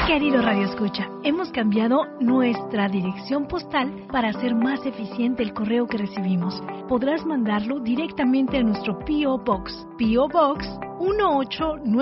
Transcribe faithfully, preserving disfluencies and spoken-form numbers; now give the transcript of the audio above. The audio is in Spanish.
Querido Radio Escucha, hemos cambiado nuestra dirección postal para hacer más eficiente el correo que recibimos. Podrás mandarlo directamente a nuestro P O. Box, P O. Box uno ocho nueve